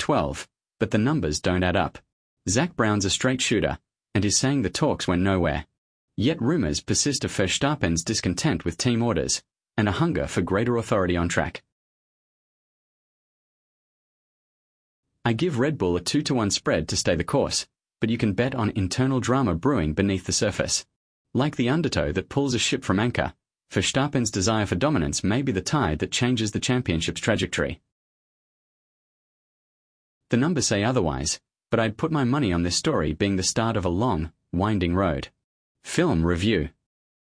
12, but the numbers don't add up. Zak Brown's a straight shooter, and is saying the talks went nowhere. Yet rumors persist of Verstappen's discontent with team orders, and a hunger for greater authority on track. I give Red Bull a 2-1 spread to stay the course, but you can bet on internal drama brewing beneath the surface. Like the undertow that pulls a ship from anchor, Verstappen's desire for dominance may be the tide that changes the championship's trajectory. The numbers say otherwise, but I'd put my money on this story being the start of a long, winding road. Film review.